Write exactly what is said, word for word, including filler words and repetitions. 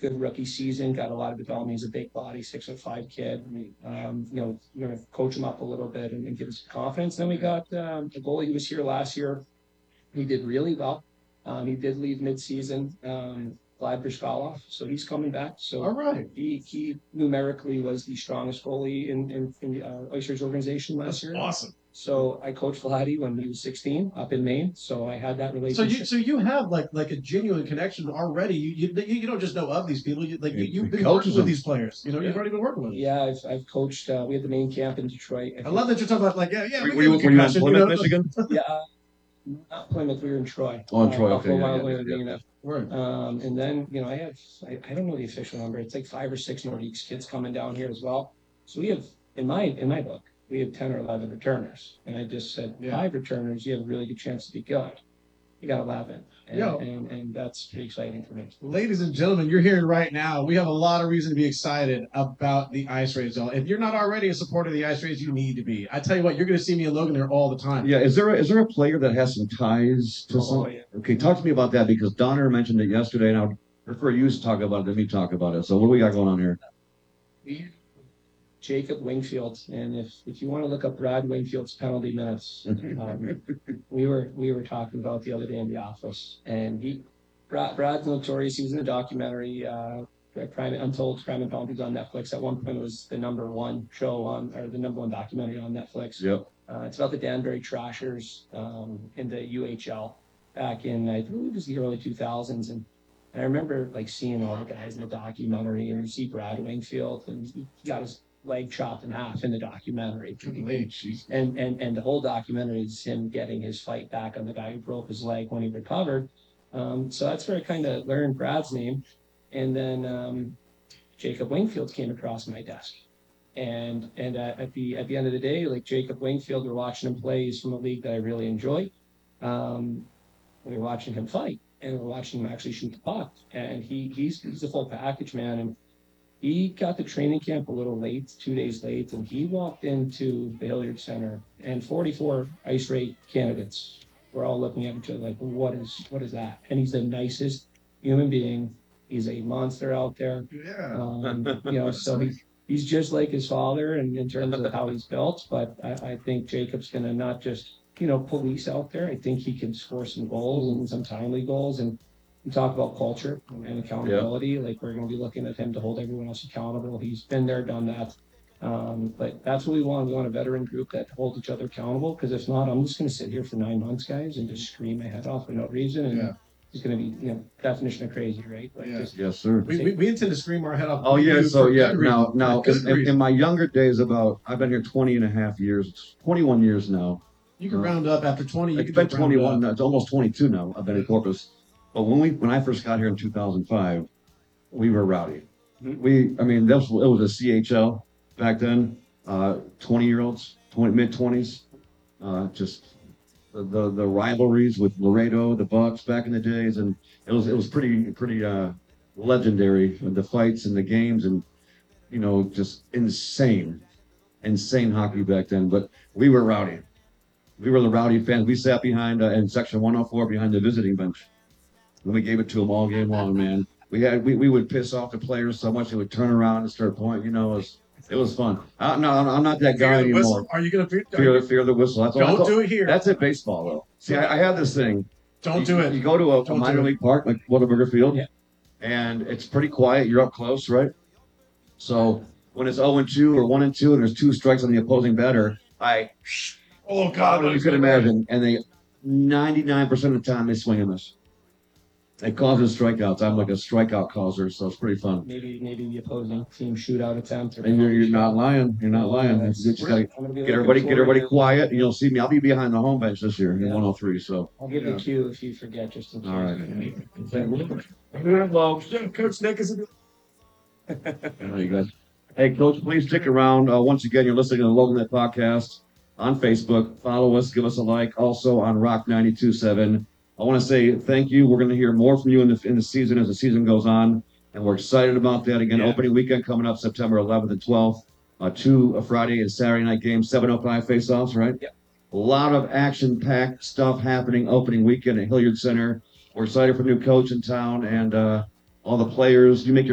good rookie season, got a lot of development. He's a big body, six foot five kid. Um, you know, we're gonna coach him up a little bit and, and give him some confidence. Then we got um, a goalie who was here last year. He did really well. Um, he did leave mid-season. Um, Vlad Brishkalov, so he's coming back. So all right, he he numerically was the strongest goalie in in, in the uh, Oysters organization last that's year. awesome. So I coached Vladdy when he was sixteen up in Maine. So I had that So relationship. you so you have like like a genuine connection already. You you, you don't just know of these people. You, like you, He- you've he been coaches working with them. these players. You know, you've Yeah. already been working with them. Yeah, I've, I've coached. Uh, we had the main camp in Detroit. I love that you're talking about like yeah yeah. Were, we were you, give a were you on concussion, Plymouth, know? Michigan? Yeah, uh, not Plymouth. We were in Troy. Oh, in uh, Troy, Buffalo okay, yeah, Wild yeah, Wings yeah. Arena. Right. Um, and then, you know, I have, I, I don't know the official number. It's like five or six Nordiques kids coming down here as well. So we have, in my, in my book, we have ten or eleven returners. And I just said, Yeah. five returners, you have a really good chance to be good. You got eleven. And, Yeah. and, and that's pretty exciting for me. Ladies and gentlemen, you're hearing right now. We have a lot of reason to be excited about the Ice Raids. If you're not already a supporter of the Ice Raids, you need to be. I tell you what, you're going to see me and Logan there all the time. Yeah, is there a, is there a player that has some ties to Oh, some? yeah. Okay, talk to me about that because Donner mentioned it yesterday, and I would prefer you to talk about it than me talk about it. So what do we got going on here? We, Jacob Wingfield, and if, if you want to look up Brad Wingfield's penalty minutes, um, we were we were talking about the other day in the office, and he Brad, Brad's notorious. He was in the documentary uh, Crime Untold Crime and Penalties on Netflix. At one point, it was the number one show on or the number one documentary on Netflix. Yep. Uh, it's about the Danbury Trashers um, in the U H L back in I believe it was the early two thousands, and and I remember like seeing all the guys in the documentary, and you see Brad Wingfield, and he got his leg chopped in half in the documentary. Hey, jeez. And and and the whole documentary is him getting his fight back on the guy who broke his leg when he recovered. Um, so that's where I kind of learned Brad's name, and then um, Jacob Wingfield came across my desk, and and uh, at the at the end of the day, like Jacob Wingfield, we're watching him play. He's from a league that I really enjoy. Um, we were watching him fight, and we're watching him actually shoot the puck, and he he's he's a full package, man, and. He got to training camp a little late, two days late, and he walked into the Hilliard Center, and forty-four ice rate candidates were all looking at each other like, what is what is that? And he's the nicest human being. He's a monster out there. Yeah. Um, you know, so he, he's just like his father in, in terms of how he's built, but I, I think Jacob's going to not just, you know, police out there. I think he can score some goals and some timely goals, and we talk about culture and accountability. Like we're going to be looking at him to hold everyone else accountable. He's been there, done that. Um, but that's what we want. We want a veteran group that holds each other accountable. Because if not, I'm just going to sit here for nine months, guys, and just scream my head off for no reason. And Yeah. it's going to be, you know, definition of crazy, right? Like Yeah. just, Yes, sir. We, we, we intend to scream our head off. Oh yeah, You so for yeah. good Now, reason. now, For good in, in, reason. in my younger days, about I've been here twenty and a half years, twenty-one years now. You can round up after twenty. You It's can been just round twenty-one. up. now, It's almost twenty-two now. I've been in Corpus. But when we when I first got here in two thousand five, we were rowdy. We, I mean, that was, it was a C H L back then. Uh, twenty year olds, twenty mid twenties. Uh, just the, the the rivalries with Laredo, the Bucks back in the days, and it was it was pretty pretty uh, legendary. The fights and the games, and you know, just insane, insane hockey back then. But we were rowdy. We were the rowdy fans. We sat behind uh, in section one oh four behind the visiting bench. And we gave it to them all game long, man. We had we, we would piss off the players so much they would turn around and start pointing. You know, it was it was fun. I, no, I'm not that guy Fear the anymore. whistle. Are you going to fear? Fear, fear the whistle. That's all. Don't that's all- do it here. That's it. Baseball, though. See, I, I have this thing. Don't you, do it. You go to a, a Don't minor do it. league park like Whataburger Field, Yeah. and it's pretty quiet. You're up close, right? So when it's oh and two or one and two, and there's two strikes on the opposing batter, I Oh God! you can imagine, and they ninety-nine percent of the time they swing and miss. It causes strikeouts. I'm like a strikeout causer, so it's pretty fun. maybe maybe the opposing team shootout attempt. Or And you're, you're not lying. You're not lying. You just gotta I'm gonna be get looking everybody get forward everybody to- quiet. And you'll see me. I'll be behind the home bench this year in Yeah. one oh three. So I'll give you Yeah. a cue if you forget, just in case. all right. Well, Coach Nick is. There you guys. Hey, Coach, please stick around. Uh, once again, you're listening to the Logan Net Podcast on Facebook. Follow us, give us a like. Also on Rock ninety-two point seven. I want to say thank you. We're going to hear more from you in the in the season as the season goes on, and we're excited about that. Again, Yeah. opening weekend coming up September eleventh and twelfth. Uh, two a Friday and Saturday night games, seven oh five face-offs, right? Yep. A lot of action-packed stuff happening opening weekend at Hilliard Center. We're excited for the new coach in town and uh, all the players. You make your